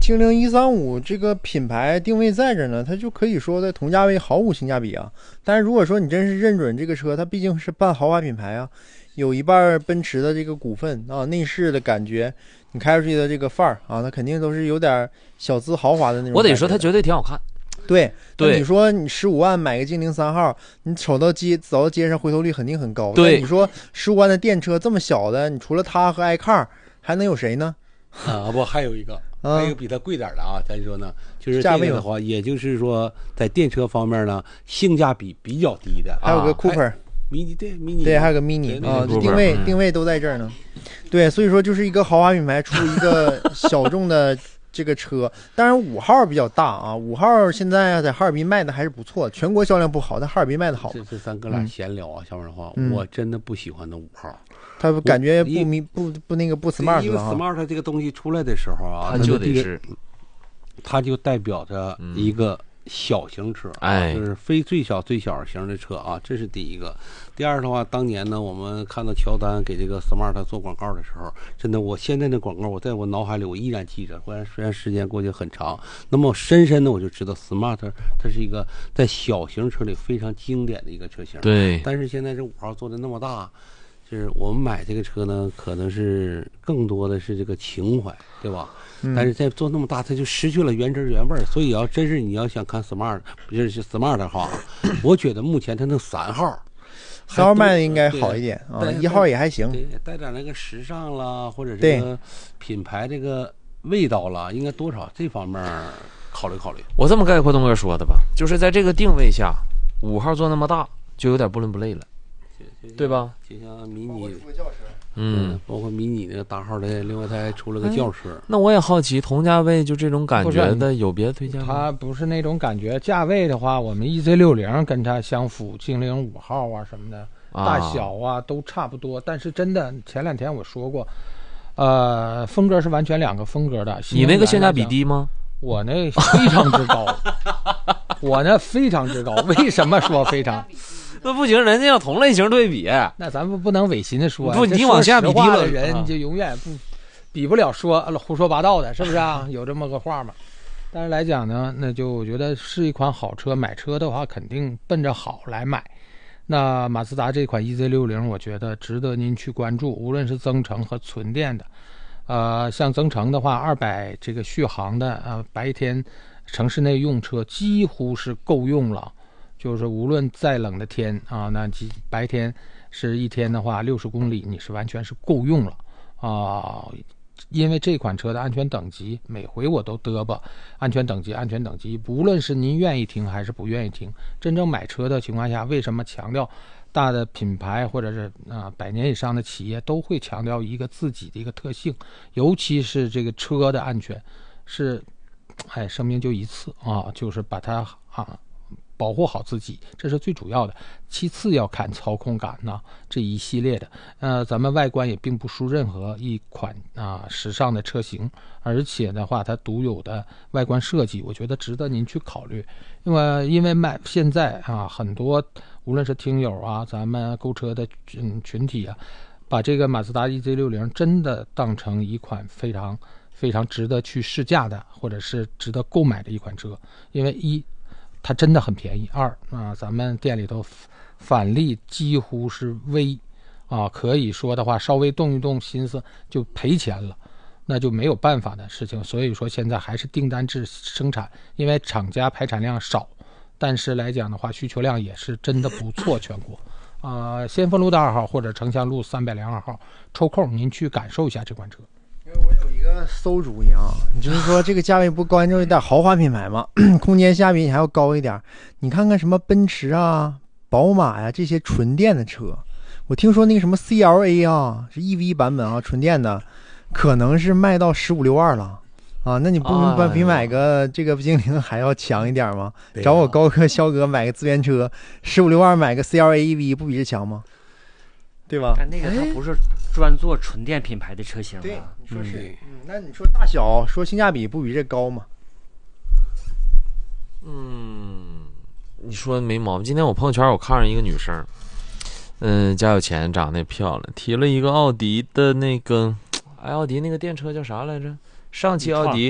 精灵135这个品牌定位在这呢，它就可以说在同价位毫无性价比啊。但是如果说你真是认准这个车，它毕竟是半豪华品牌啊，有一半奔驰的这个股份啊，内饰的感觉，你开出去的这个范儿啊，它肯定都是有点小资豪华的那种。 我得说，它绝对挺好看。 对，你说你15万买个精灵3号，你走到街上回头率肯定很高。 对， 你说15万的电车这么小的，你除了它和iCar，还能有谁呢？ 不，还有一个比它贵点的啊。咱说呢，就是这个的话，也就是说在电车方面呢，性价比比较低的。 还有个 Cooper。 mini 对，还有个 mini 啊，定位都在这儿呢。对，所以说就是一个豪华品牌出一个小众的这个车，当然5号比较大啊，5号现在在哈尔滨卖的还是不错，全国销量不好，但哈尔滨卖的好。 这咱哥俩闲聊啊，小文的话，我真的不喜欢那5号， 他感觉不 smart 因为 smart 这个东西出来的时候啊，它就代表着一个小型车，就是非最小型的车啊，这是第一个。第二的话，当年呢，我们看到乔丹给这个 smart 做广告的时候，真的，我现在的广告我在我脑海里我依然记着，虽然时间过去很长，那么深深的我就知道 smart 它是一个在小型车里非常经典的一个车型。 对。 但是现在这5号做的那么大，就是我们买这个车呢，可能是更多的是这个情怀，对吧？但是再做那么大，它就失去了原汁原味。所以真是你要想看 smart， 就是 smart 的话，我觉得目前它那3号卖的应该好一点啊，1号也还行， 带点那个时尚啦，或者这个品牌这个味道啦，应该多少这方面考虑考虑。 我这么概括东哥说的吧，就是在这个定位下，5号做那么大，就有点不伦不类了，对吧？ 就像迷你。包括迷你那个大号的，另外它还出了个轿车。 那我也好奇，同价位就这种感觉的有别的推荐吗？ 它不是那种感觉，价位的话，我们 EZ60 跟它相符，精灵5号啊什么的，大小啊都差不多。但是真的，前2天我说过，风格是完全2个风格的。 你那个性价比低吗？ 我那非常之高，我那非常之高。为什么说非常？ 那不行，人家要同类型对比， 那咱们不能违心的说， 不，你往下比低了， 人就永远比不了胡说八道的，是不是啊？有这么个话嘛？但是来讲呢，那就我觉得是一款好车，买车的话肯定奔着好来买。那马自达这款 EZ60， 我觉得值得您去关注，无论是增程和纯电的。像增程的话，200这个续航的，白天城市内用车几乎是够用了。就是无论再冷的天啊，那白天是一天的话60公里，你是完全是够用了啊。因为这款车的安全等级，每回我都嘚啵安全等级，无论是您愿意听还是不愿意听，真正买车的情况下，为什么强调大的品牌或者是100年以上的企业都会强调一个自己的一个特性，尤其是这个车的安全是，生命就一次啊，就是把它保护好自己，这是最主要的。其次要看操控感呢，这一系列的，咱们外观也并不输任何一款时尚的车型，而且的话，它独有的外观设计，我觉得值得您去考虑。因为现在很多无论是听友啊，咱们购车的群体啊，把这个马自达 EZ60 真的当成一款非常非常值得去试驾的，或者是值得购买的一款车，因为它真的很便宜。咱们店里头返利几乎是微可以说的话，稍微动一动心思就赔钱了，那就没有办法的事情。所以说现在还是订单制生产，因为厂家排产量少，但是来讲的话，需求量也是真的不错，全国。先锋路的2号或者城乡路302号，抽空您去感受一下这款车。 因为我有一个馊主意啊，你就是说这个价位不高，就有点豪华品牌嘛，空间下比你还要高一点。你看看什么奔驰啊、宝马呀这些纯电的车，我听说那个什么 CLA 啊，是 EV 版本啊，纯电的，可能是卖到15-16万了啊。那你不比买个这个精灵还要强一点吗？找我高哥、肖哥买个资源车，15-16万买个 CLA EV 不比这强吗？对吧？ 但那个它不是专做纯电品牌的车型吗？ 对，你说是。那你说大小，说性价比不比这高吗？ 你说没毛病。今天我朋友圈我看上一个女生，家有钱，长得也漂亮，提了一个奥迪的那个，奥迪那个电车叫啥来着？上汽奥迪